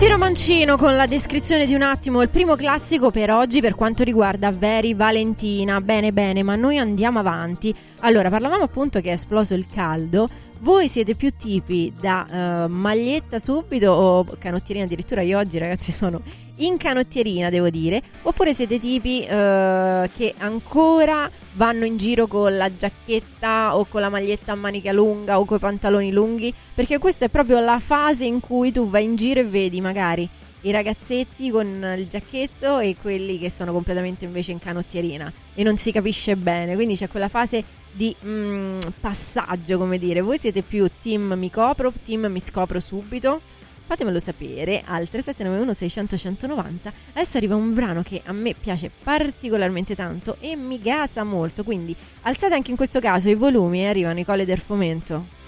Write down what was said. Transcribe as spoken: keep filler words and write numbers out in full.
Tiro Mancino con la descrizione di un attimo il primo classico per oggi per quanto riguarda Very Valentina. Bene bene, ma noi andiamo avanti. Allora, parlavamo appunto che è esploso il caldo. Voi siete più tipi da uh, maglietta subito o canottierina? Addirittura io oggi, ragazzi, sono in canottierina, devo dire. Oppure siete tipi uh, che ancora vanno in giro con la giacchetta o con la maglietta a manica lunga o con i pantaloni lunghi? Perché questa è proprio la fase in cui tu vai in giro e vedi magari i ragazzetti con il giacchetto e quelli che sono completamente invece in canottierina e non si capisce bene. Quindi c'è quella fase di mm, passaggio, come dire. Voi siete più team mi copro, team mi scopro subito? Fatemelo sapere al tre sette nove uno sei zero zero uno zero nove zero. Adesso arriva un brano che a me piace particolarmente tanto e mi gasa molto, quindi alzate anche in questo caso i volumi e arrivano i Colle del Fomento.